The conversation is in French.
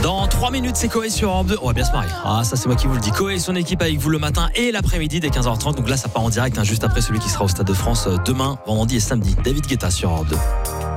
Dans 3 minutes, c'est Coé sur Europe 2. On va bien se marier. Ah, ça, c'est moi qui vous le dis. Coé et son équipe avec vous le matin et l'après-midi dès 15h30. Donc là, ça part en direct, juste après celui qui sera au Stade de France demain, vendredi et samedi. David Guetta sur Europe 2.